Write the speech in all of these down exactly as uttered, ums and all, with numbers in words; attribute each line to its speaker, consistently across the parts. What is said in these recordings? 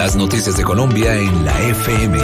Speaker 1: Las noticias de Colombia en la F M.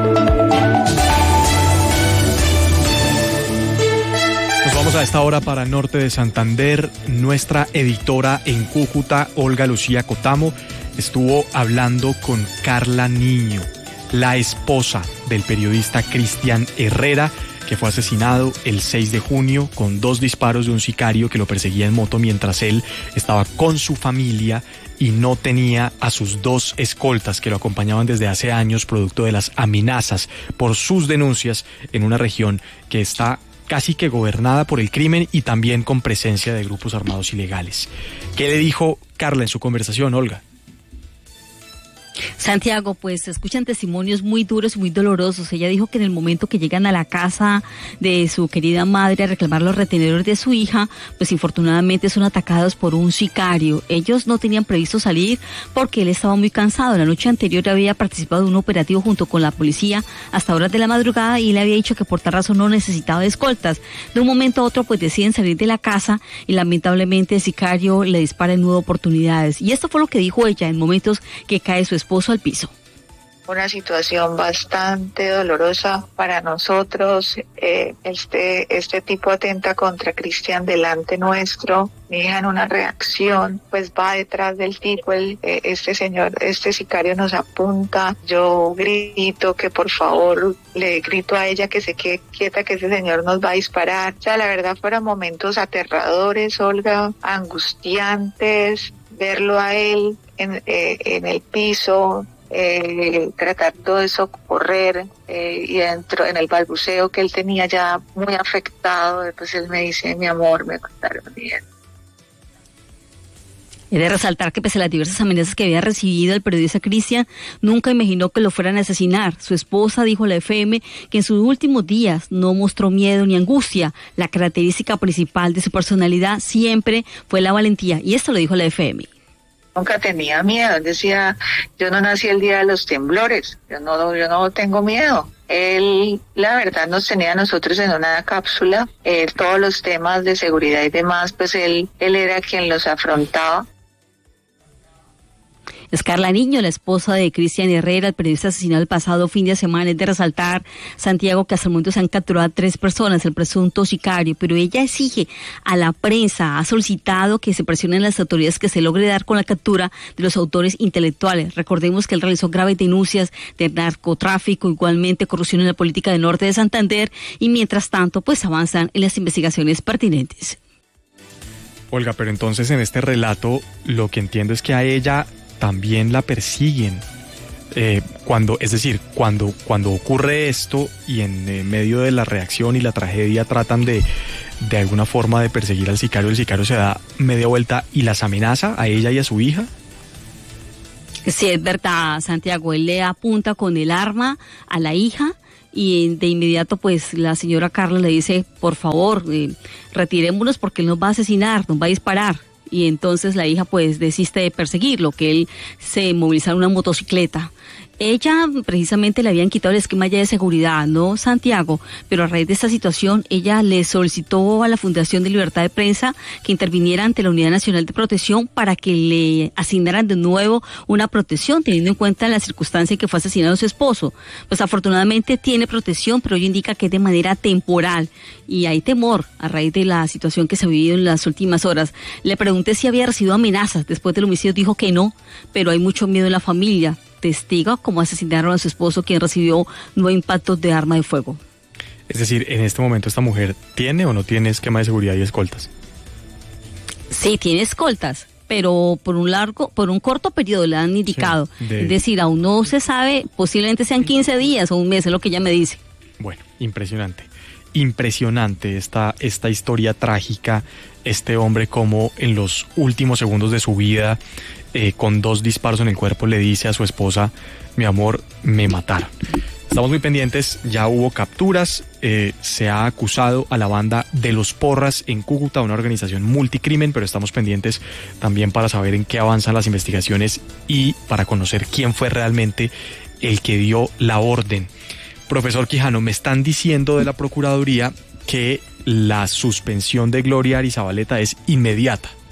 Speaker 2: Nos vamos a esta hora para el norte de Santander. Nuestra editora en Cúcuta, Olga Lucía Cotamo, estuvo hablando con Carla Niño, la esposa del periodista Cristian Herrera, que fue asesinado el seis de junio con dos disparos de un sicario que lo perseguía en moto mientras él estaba con su familia y no tenía a sus dos escoltas que lo acompañaban desde hace años, producto de las amenazas por sus denuncias en una región que está casi que gobernada por el crimen y también con presencia de grupos armados ilegales. ¿Qué le dijo Carla en su conversación, Olga?
Speaker 3: Santiago, pues se escuchan testimonios muy duros y muy dolorosos. Ella dijo que en el momento que llegan a la casa de su querida madre a reclamar los retenedores de su hija, pues infortunadamente son atacados por un sicario. Ellos no tenían previsto salir porque él estaba muy cansado. La noche anterior había participado de un operativo junto con la policía hasta horas de la madrugada y le había dicho que por tal razón no necesitaba de escoltas. De un momento a otro pues deciden salir de la casa y lamentablemente el sicario le dispara en nueve oportunidades. Y esto fue lo que dijo ella en momentos que cae su esposo al piso.
Speaker 4: Una situación bastante dolorosa para nosotros. Eh, este este tipo atenta contra Cristian delante nuestro. Mi hija en una reacción pues va detrás del tipo. El, eh, este señor, este sicario nos apunta. Yo grito que por favor, le grito a ella que se quede quieta, que ese señor nos va a disparar. O sea, la verdad fueron momentos aterradores, Olga, angustiantes. Verlo a él en, eh, en el piso, eh, tratando de socorrer eh, y dentro en el balbuceo que él tenía ya muy afectado, pues él me dice: mi amor, me contaron bien.
Speaker 3: He de resaltar que pese a las diversas amenazas que había recibido el periodista Cristian, nunca imaginó que lo fueran a asesinar. Su esposa dijo a la F M que en sus últimos días no mostró miedo ni angustia. La característica principal de su personalidad siempre fue la valentía, y esto lo dijo la F M.
Speaker 4: Nunca tenía miedo, él decía: yo no nací el día de los temblores, yo no, yo no tengo miedo. Él, la verdad, nos tenía a nosotros en una cápsula, eh, todos los temas de seguridad y demás, pues él, él era quien los afrontaba.
Speaker 3: Es Carla Niño, la esposa de Cristian Herrera, el periodista asesinado el pasado fin de semana. Es de resaltar, Santiago, que hasta el momento se han capturado a tres personas, el presunto sicario, pero ella exige a la prensa, ha solicitado que se presionen las autoridades que se logre dar con la captura de los autores intelectuales. Recordemos que él realizó graves denuncias de narcotráfico, igualmente corrupción en la política del norte de Santander, y mientras tanto, pues avanzan en las investigaciones pertinentes.
Speaker 2: Olga, pero entonces en este relato lo que entiendo es que a ella también la persiguen, eh, cuando, es decir, cuando, cuando ocurre esto y en eh, medio de la reacción y la tragedia tratan de, de alguna forma de perseguir al sicario, el sicario se da media vuelta y las amenaza a ella y a su hija.
Speaker 3: Sí, es verdad, Santiago, él le apunta con el arma a la hija y de inmediato pues la señora Carla le dice: por favor, eh, retirémonos porque él nos va a asesinar, nos va a disparar. Y entonces la hija pues desiste de perseguirlo, que él se moviliza en una motocicleta. Ella precisamente le habían quitado el esquema ya de seguridad, ¿no, Santiago? Pero a raíz de esta situación, ella le solicitó a la Fundación de Libertad de Prensa que interviniera ante la Unidad Nacional de Protección para que le asignaran de nuevo una protección, teniendo en cuenta la circunstancia en que fue asesinado su esposo. Pues afortunadamente tiene protección, pero ello indica que es de manera temporal y hay temor a raíz de la situación que se ha vivido en las últimas horas. Le pregunté si había recibido amenazas después del homicidio, dijo que no, pero hay mucho miedo en la familia. Testigo como asesinaron a su esposo, quien recibió nueve impactos de arma de fuego.
Speaker 2: Es decir, en este momento esta mujer ¿tiene o no tiene esquema de seguridad y escoltas?
Speaker 3: Sí, tiene escoltas, pero por un largo, por un corto periodo le han indicado. Sí, de... Es decir, aún no se sabe, posiblemente sean quince días o un mes, es lo que ella me dice.
Speaker 2: Bueno, impresionante. Impresionante esta, esta historia trágica, este hombre como en los últimos segundos de su vida, eh, con dos disparos en el cuerpo, le dice a su esposa: mi amor, me mataron. Estamos muy pendientes, ya hubo capturas, eh, se ha acusado a la banda de los Porras en Cúcuta, una organización multicrimen, pero estamos pendientes también para saber en qué avanzan las investigaciones y para conocer quién fue realmente el que dio la orden. Profesor Quijano, me están diciendo de la Procuraduría que la suspensión de Gloria Arizabaleta es inmediata.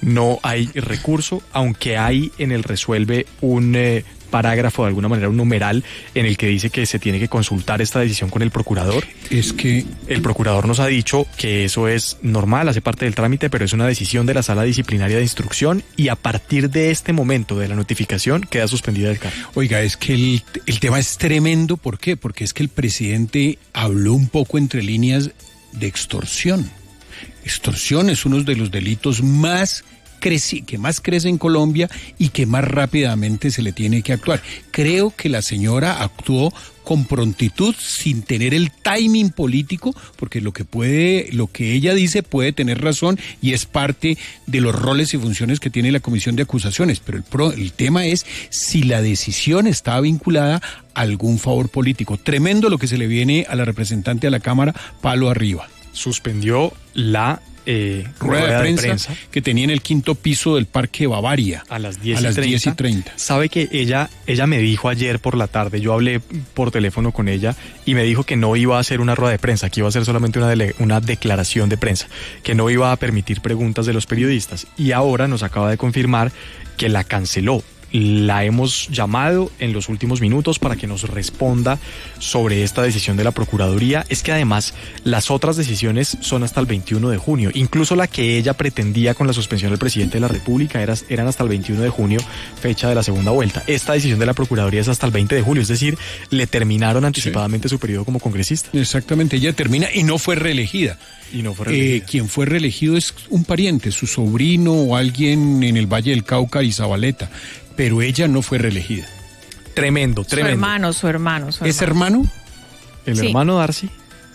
Speaker 2: no hay recurso, aunque hay en el resuelve un eh, parágrafo, de alguna manera un numeral, en el que dice que se tiene que consultar esta decisión con el procurador.
Speaker 5: Es que
Speaker 2: el procurador nos ha dicho que eso es normal, hace parte del trámite, pero es una decisión de la Sala Disciplinaria de Instrucción y a partir de este momento de la notificación queda suspendida del cargo.
Speaker 5: Oiga, es que el, el tema es tremendo. ¿Por qué? Porque es que el presidente habló un poco entre líneas de extorsión. Extorsión es uno de los delitos más creci- que más crece en Colombia y que más rápidamente se le tiene que actuar. Creo que la señora actuó con prontitud, sin tener el timing político, porque lo que puede, lo que ella dice puede tener razón y es parte de los roles y funciones que tiene la Comisión de Acusaciones, pero el, pro, el tema es si la decisión está vinculada a algún favor político. Tremendo lo que se le viene a la representante de la Cámara, palo arriba.
Speaker 2: Suspendió la eh,
Speaker 5: rueda, rueda de, prensa de prensa que tenía en el quinto piso del Parque Bavaria
Speaker 2: a las diez
Speaker 5: y treinta.
Speaker 2: Sabe que ella, ella me dijo ayer por la tarde, yo hablé por teléfono con ella y me dijo que no iba a hacer una rueda de prensa, que iba a hacer solamente una, dele, una declaración de prensa, que no iba a permitir preguntas de los periodistas y ahora nos acaba de confirmar que la canceló. La hemos llamado en los últimos minutos para que nos responda sobre esta decisión de la Procuraduría. Es que además las otras decisiones son hasta el veintiuno de junio. Incluso la que ella pretendía con la suspensión del presidente de la República era, eran hasta el veintiuno de junio, fecha de la segunda vuelta. Esta decisión de la Procuraduría es hasta el veinte de julio, es decir, le terminaron anticipadamente sí. su periodo como congresista.
Speaker 5: Exactamente, ella termina y no fue reelegida.
Speaker 2: Y no fue reelegida.
Speaker 5: Eh, quien fue reelegido es un pariente, su sobrino o alguien en el Valle del Cauca y Zabaleta. Pero ella no fue reelegida.
Speaker 2: Tremendo, tremendo.
Speaker 6: Su hermano, su hermano, su hermano.
Speaker 5: ¿Es hermano?
Speaker 2: ¿El
Speaker 6: sí.
Speaker 2: hermano Darcy?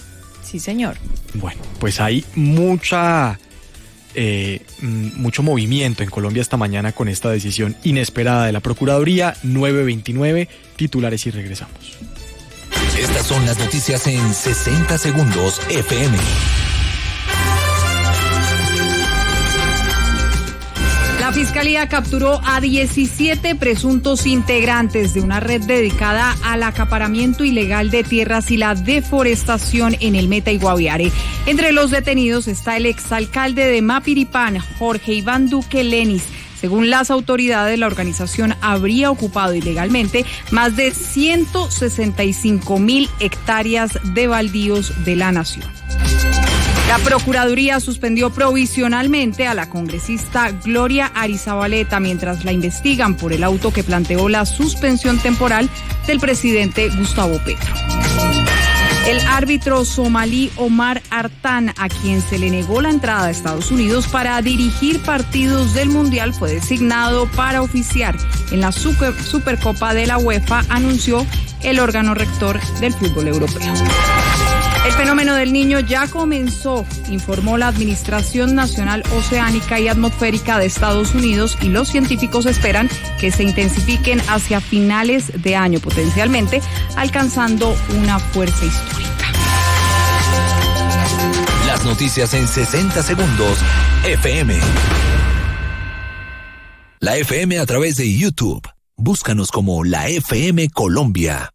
Speaker 6: Sí, señor.
Speaker 2: Bueno, pues hay mucha, eh, mucho movimiento en Colombia esta mañana con esta decisión inesperada de la Procuraduría. Nueve veintinueve, titulares y regresamos.
Speaker 1: Estas son las noticias en sesenta segundos F M.
Speaker 7: La Fiscalía capturó a diecisiete presuntos integrantes de una red dedicada al acaparamiento ilegal de tierras y la deforestación en el Meta y Guaviare. Entre los detenidos está el exalcalde de Mapiripán, Jorge Iván Duque Lenis. Según las autoridades, la organización habría ocupado ilegalmente más de ciento sesenta y cinco mil hectáreas de baldíos de la nación. La Procuraduría suspendió provisionalmente a la congresista Gloria Arizabaleta mientras la investigan por el auto que planteó la suspensión temporal del presidente Gustavo Petro. El árbitro somalí Omar Artan, a quien se le negó la entrada a Estados Unidos para dirigir partidos del Mundial, fue designado para oficiar en la Super, Supercopa de la UEFA, anunció el órgano rector del fútbol europeo. El fenómeno del Niño ya comenzó, informó la Administración Nacional Oceánica y Atmosférica de Estados Unidos, y los científicos esperan que se intensifiquen hacia finales de año, potencialmente alcanzando una fuerza histórica.
Speaker 1: Las noticias en sesenta segundos F M. La F M a través de YouTube. Búscanos como la F M Colombia.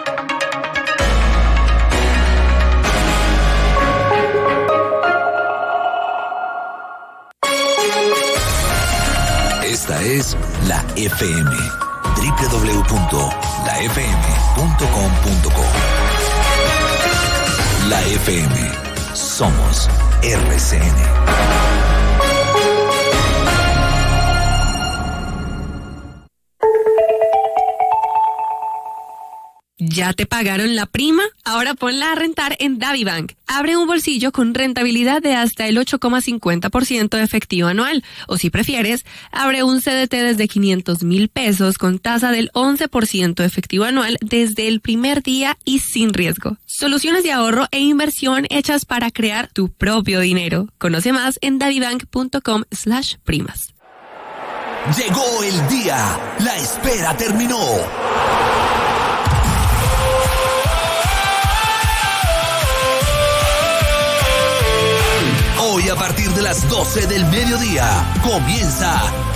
Speaker 1: Esta es la F M. doble u doble u doble u punto la f m punto com punto co. La F M. Somos R C N.
Speaker 8: ¿Ya te pagaron la prima? Ahora ponla a rentar en DaviBank. Abre un bolsillo con rentabilidad de hasta el ocho coma cincuenta por ciento de efectivo anual. O si prefieres, abre un C D T desde quinientos mil pesos con tasa del once por ciento de efectivo anual desde el primer día y sin riesgo. Soluciones de ahorro e inversión hechas para crear tu propio dinero. Conoce más en davibank.com slash primas.
Speaker 1: Llegó el día. La espera terminó. Hoy a partir de las doce del mediodía comienza